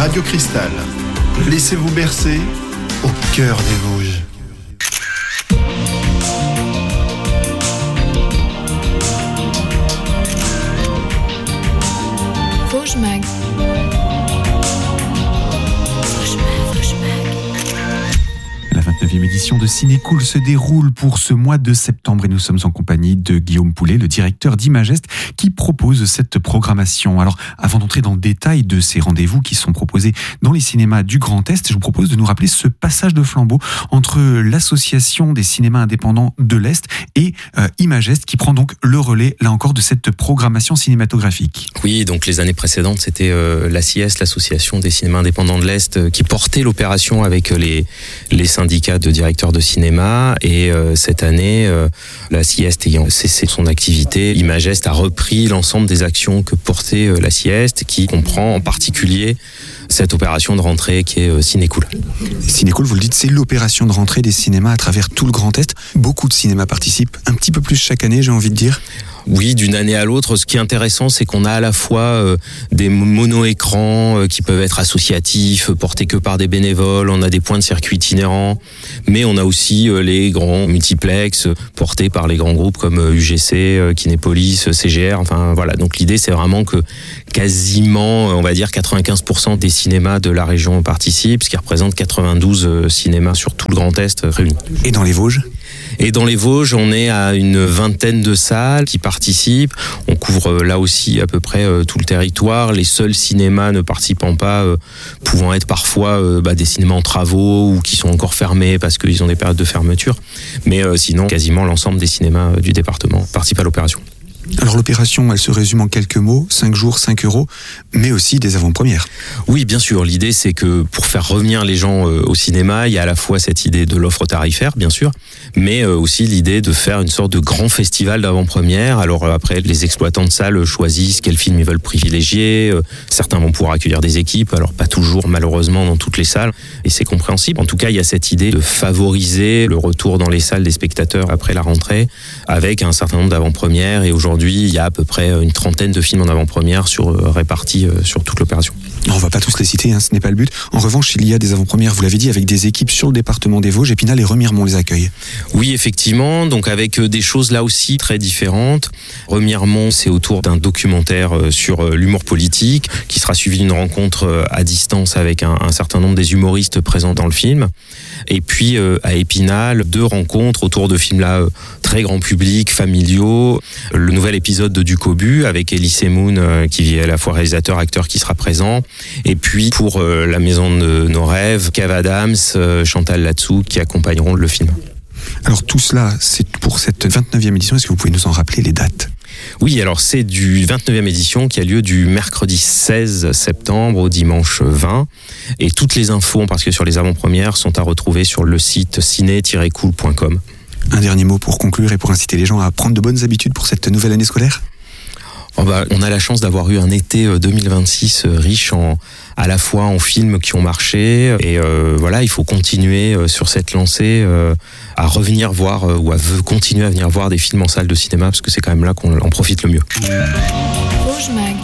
Radio Cristal. Laissez-vous bercer au cœur des Vosges. Vosges Mag. La 29e édition de Ciné Cool se déroule pour ce mois de septembre et nous sommes en compagnie de Guillaume Poulet, le directeur d'Imagest, qui propose cette programmation. Alors, avant d'entrer dans le détail de ces rendez-vous qui sont proposés dans les cinémas du Grand Est, je vous propose de nous rappeler ce passage de flambeau entre l'association des cinémas indépendants de l'Est et Imagest, qui prend donc le relais, là encore, de cette programmation cinématographique. Oui, donc les années précédentes, c'était l'ACIES, l'association des cinémas indépendants de l'Est, qui portait l'opération avec les syndicats de directeurs de cinéma, et cette année, la CIEST ayant cessé son activité, Imagest a repris l'ensemble des actions que portait la CIEST, qui comprend en particulier cette opération de rentrée qui est Ciné Cool. Ciné Cool, vous le dites, c'est l'opération de rentrée des cinémas à travers tout le Grand Est. Beaucoup de cinémas participent, un petit peu plus chaque année, j'ai envie de dire. Oui, d'une année à l'autre. Ce qui est intéressant, c'est qu'on a à la fois des mono-écrans qui peuvent être associatifs, portés que par des bénévoles. On a des points de circuit itinérants, mais on a aussi les grands multiplex portés par les grands groupes comme UGC, Kinépolis, CGR. Enfin voilà. Donc l'idée, c'est vraiment que quasiment, on va dire, 95% des cinémas de la région participent, ce qui représente 92 cinémas sur tout le Grand Est réunis. Et dans les Vosges ? Et dans les Vosges, on est à une vingtaine de salles qui participent. On couvre là aussi à peu près tout le territoire. Les seuls cinémas ne participant pas pouvant être parfois des cinémas en travaux ou qui sont encore fermés parce qu'ils ont des périodes de fermeture. Mais sinon, quasiment l'ensemble des cinémas du département participent à l'opération. Alors l'opération, elle se résume en quelques mots, 5 jours, 5 €, mais aussi des avant-premières. Oui, bien sûr. L'idée, c'est que pour faire revenir les gens au cinéma, il y a à la fois cette idée de l'offre tarifaire, bien sûr, mais aussi l'idée de faire une sorte de grand festival d'avant-première. Alors après, les exploitants de salles choisissent quel film ils veulent privilégier. Certains vont pouvoir accueillir des équipes, alors pas toujours malheureusement dans toutes les salles, et c'est compréhensible. En tout cas, il y a cette idée de favoriser le retour dans les salles des spectateurs après la rentrée, avec un certain nombre d'avant-premières, et aujourd'hui, il y a à peu près une trentaine de films en avant-première répartis sur toute l'opération. On ne va pas tous les citer, ce n'est pas le but. En revanche, il y a des avant-premières, vous l'avez dit, avec des équipes sur le département des Vosges. Épinal et Remiremont les accueillent. Oui, effectivement, donc avec des choses là aussi très différentes. Remiremont, c'est autour d'un documentaire sur l'humour politique, qui sera suivi d'une rencontre à distance avec un certain nombre des humoristes présents dans le film. Et puis à Épinal, 2 rencontres autour de films là très grand public, familiaux. Le nouvel épisode de Ducobu avec Elie Semoun, qui est à la fois réalisateur, acteur, qui sera présent. Et puis pour La Maison de nos rêves, Kev Adams, Chantal Latsou, qui accompagneront le film. Alors tout cela, c'est pour cette 29e édition. Est-ce que vous pouvez nous en rappeler les dates ? Oui, alors c'est du 29e édition qui a lieu du mercredi 16 septembre au dimanche 20. Et toutes les infos, en particulier sur les avant-premières, sont à retrouver sur le site ciné-cool.com. Un dernier mot pour conclure et pour inciter les gens à prendre de bonnes habitudes pour cette nouvelle année scolaire ? On a la chance d'avoir eu un été 2026 riche à la fois en films qui ont marché, et il faut continuer sur cette lancée à revenir voir ou à continuer à venir voir des films en salle de cinéma, parce que c'est quand même là qu'on en profite le mieux. Vosges Mag.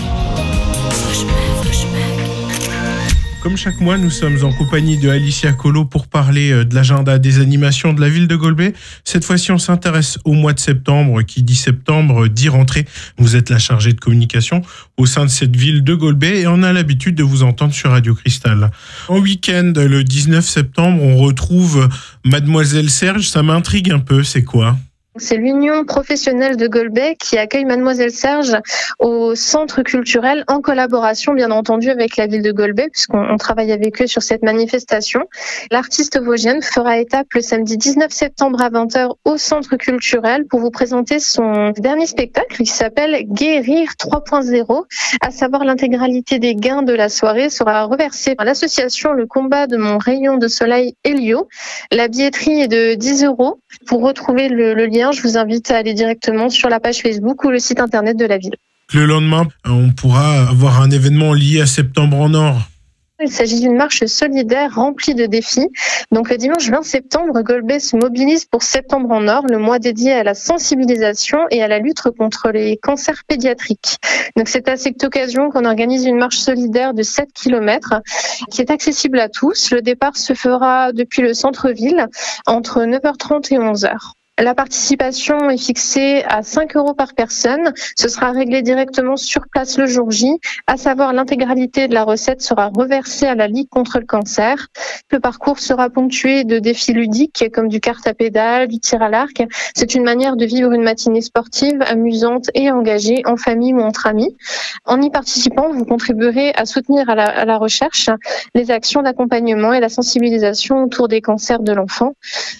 Comme chaque mois, nous sommes en compagnie de Alicia Colo pour parler de l'agenda des animations de la ville de Golbey. Cette fois-ci, on s'intéresse au mois de septembre. Qui dit septembre dit rentrée. Vous êtes la chargée de communication au sein de cette ville de Golbey et on a l'habitude de vous entendre sur Radio Cristal. En week-end, le 19 septembre, on retrouve Mademoiselle Serge. Ça m'intrigue un peu, c'est quoi ? C'est l'Union professionnelle de Golbey qui accueille Mademoiselle Serge au centre culturel en collaboration bien entendu avec la ville de Golbey puisqu'on travaille avec eux sur cette manifestation. L'artiste vosgienne fera étape le samedi 19 septembre à 20h au centre culturel pour vous présenter son dernier spectacle qui s'appelle Guérir 3.0, à savoir l'intégralité des gains de la soirée sera reversée par l'association Le Combat de mon rayon de soleil Helio. La billetterie est de 10 €. Pour retrouver le lien, je vous invite à aller directement sur la page Facebook ou le site internet de la ville. Le lendemain, on pourra avoir un événement lié à Septembre en Or. Il s'agit d'une marche solidaire remplie de défis. Donc le dimanche 20 septembre, Golbet se mobilise pour Septembre en Or, le mois dédié à la sensibilisation et à la lutte contre les cancers pédiatriques. Donc c'est à cette occasion qu'on organise une marche solidaire de 7 km qui est accessible à tous. Le départ se fera depuis le centre-ville entre 9h30 et 11h. La participation est fixée à 5 € par personne. Ce sera réglé directement sur place le jour J, à savoir l'intégralité de la recette sera reversée à la Ligue contre le cancer. Le parcours sera ponctué de défis ludiques comme du kart à pédales, du tir à l'arc. C'est une manière de vivre une matinée sportive, amusante et engagée en famille ou entre amis. En y participant, vous contribuerez à soutenir à la recherche les actions d'accompagnement et la sensibilisation autour des cancers de l'enfant.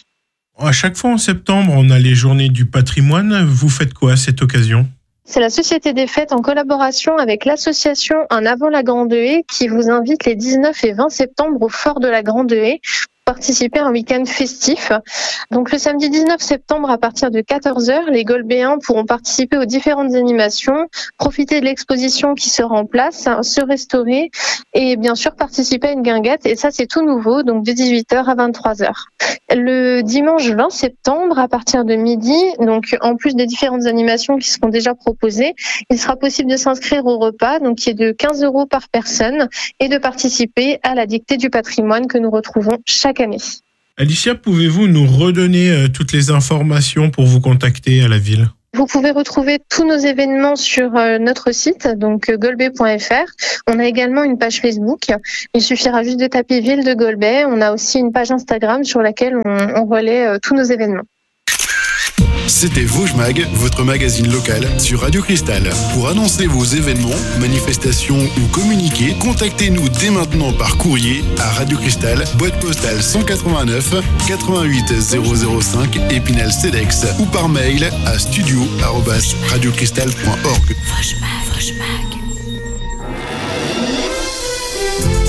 À chaque fois en septembre, on a les journées du patrimoine. Vous faites quoi à cette occasion ? C'est la Société des Fêtes en collaboration avec l'association Un Avant la Grande Haie qui vous invite les 19 et 20 septembre au Fort de la Grande Haie pour participer à un week-end festif. Donc le samedi 19 septembre à partir de 14h, les Golbéens pourront participer aux différentes animations, profiter de l'exposition qui sera en place, se restaurer et bien sûr participer à une guinguette. Et ça c'est tout nouveau, donc de 18h à 23h. Le dimanche 20 septembre, à partir de midi, donc en plus des différentes animations qui seront déjà proposées, il sera possible de s'inscrire au repas, donc qui est de 15 € par personne, et de participer à la dictée du patrimoine que nous retrouvons chaque année. Alicia, pouvez-vous nous redonner toutes les informations pour vous contacter à la ville ? Vous pouvez retrouver tous nos événements sur notre site, donc golbet.fr. On a également une page Facebook. Il suffira juste de taper Ville de Golbet. On a aussi une page Instagram sur laquelle on relaie tous nos événements. C'était Vosges Mag, votre magazine local sur Radio Cristal. Pour annoncer vos événements, manifestations ou communiquer, contactez-nous dès maintenant par courrier à Radio Cristal, boîte postale 189 88 005 Épinal-Cedex ou par mail à studio@radiocristal.org. Vosges Mag.